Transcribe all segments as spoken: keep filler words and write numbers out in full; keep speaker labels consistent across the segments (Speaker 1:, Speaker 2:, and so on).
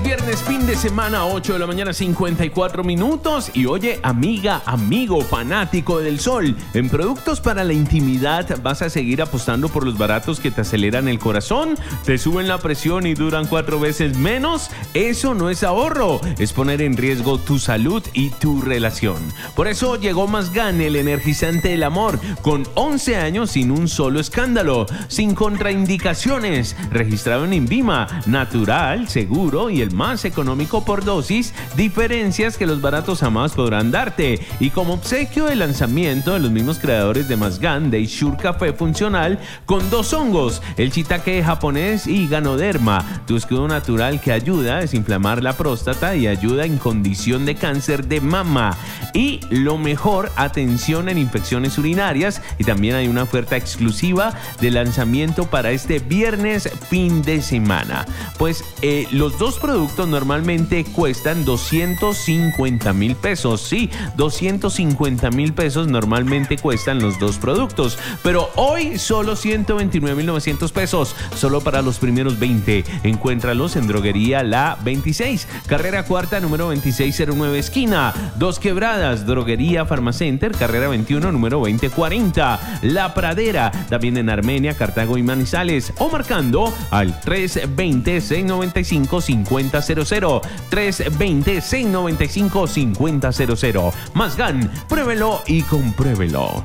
Speaker 1: viernes, fin de semana, ocho de la mañana, cincuenta y cuatro minutos. Y oye, amiga, amigo, fanático del sol, en productos para la intimidad, ¿vas a seguir apostando por los baratos que te aceleran el corazón, te suben la presión y duran cuatro veces menos? Eso no es ahorro, es poner en riesgo tu salud y tu relación. Por eso llegó Mazgan, el energizante del amor, con once años sin un solo escándalo, sin contraindicaciones, registrado en INVIMA, natural, seguro y el más económico por dosis, diferencias que los baratos jamás podrán darte. Y como obsequio de lanzamiento de los mismos creadores de Mazgan, de Shure Café Funcional, con dos hongos, el shiitake japonés y Ganoderma, tu escudo natural que ayuda a desinflamar la próstata y ayuda en condición de cáncer de mama. Y lo mejor, atención en infecciones urinarias, y también hay una oferta exclusiva de lanzamiento para este viernes fin de semana. Pues eh, los dos productos normalmente cuestan doscientos cincuenta mil pesos. Sí, doscientos cincuenta mil pesos normalmente cuestan los dos productos, pero hoy solo ciento veintinueve mil novecientos pesos, solo para los primeros veinte. Encuéntralos en Droguería La veintiséis, carrera cuarta, número veintiséis cero nueve, esquina Dos Quebradas. Droguería Farmacenter, carrera veintiuno, número veinte cuarenta, La Pradera, también en Armenia, Cartago y Manizales, o marcando al tres veinte, seiscientos noventa y cinco, cincuenta cero cero, tres veinte, seiscientos noventa y cinco, cincuenta cero cero. Mazgan, pruébelo y compruébelo.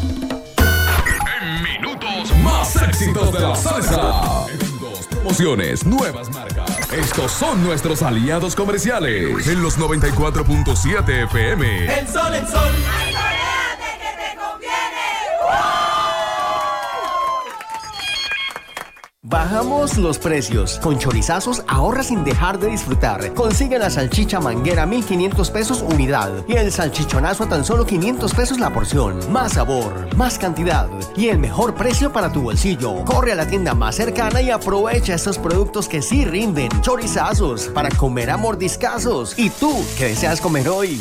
Speaker 2: En minutos, más éxitos de la salsa. Eventos, promociones, nuevas marcas. Estos son nuestros aliados comerciales en los noventa y cuatro punto siete F M.
Speaker 3: El sol, el sol. ¡Acolléate que te conviene! ¡Wow!
Speaker 4: Bajamos los precios. Con Chorizazos ahorra sin dejar de disfrutar. Consigue la salchicha manguera mil quinientos pesos unidad y el salchichonazo a tan solo quinientos pesos la porción. Más sabor, más cantidad y el mejor precio para tu bolsillo. Corre a la tienda más cercana y aprovecha estos productos que sí rinden. Chorizazos, para comer a mordiscazos. ¿Y tú, qué deseas comer hoy?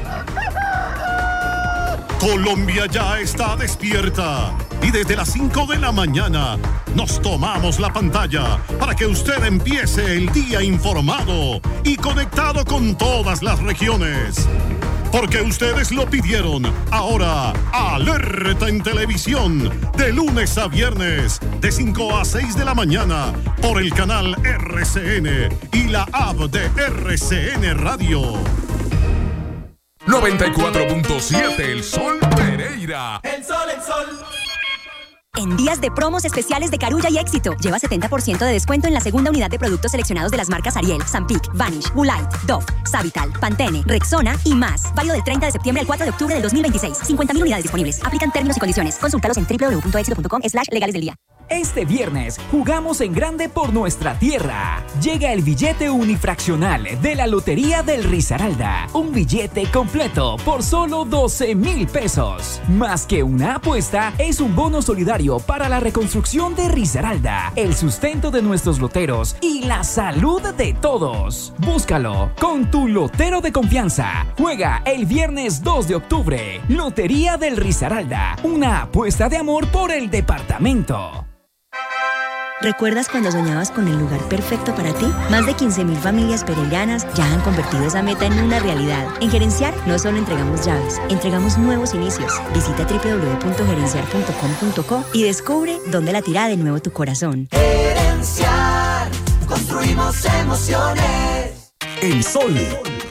Speaker 5: Colombia ya está despierta y desde las cinco de la mañana nos tomamos la pantalla para que usted empiece el día informado y conectado con todas las regiones. Porque ustedes lo pidieron. Ahora, Alerta en Televisión, de lunes a viernes, de cinco a seis de la mañana, por el canal R C N y la app de R C N Radio.
Speaker 2: noventa y cuatro punto siete El Sol Pereira.
Speaker 3: El sol, el sol.
Speaker 6: En días de promos especiales de Carulla y Éxito, lleva setenta por ciento de descuento en la segunda unidad de productos seleccionados de las marcas Ariel, Zampic, Vanish, Woolite, Dove, Savital, Pantene, Rexona y más. Válido del treinta de septiembre al cuatro de octubre del dos mil veintiséis. cincuenta mil unidades disponibles. Aplican términos y condiciones. Consúltalos en doble u doble u doble u punto éxito punto com slash legales del día.
Speaker 7: Este viernes jugamos en grande por nuestra tierra. Llega el billete unifraccional de la Lotería del Risaralda. Un billete completo por solo doce mil pesos. Más que una apuesta, es un bono solidario para la reconstrucción de Risaralda, el sustento de nuestros loteros y la salud de todos. Búscalo con tu lotero de confianza. Juega el viernes dos de octubre. Lotería del Risaralda. Una apuesta de amor por el departamento.
Speaker 6: ¿Recuerdas cuando soñabas con el lugar perfecto para ti? Más de quince mil familias pereiranas ya han convertido esa meta en una realidad. En Gerenciar no solo entregamos llaves, entregamos nuevos inicios. Visita doble u doble u doble u punto gerenciar punto com punto co y descubre dónde latirá de nuevo tu corazón.
Speaker 3: Gerenciar, construimos emociones.
Speaker 2: El Sol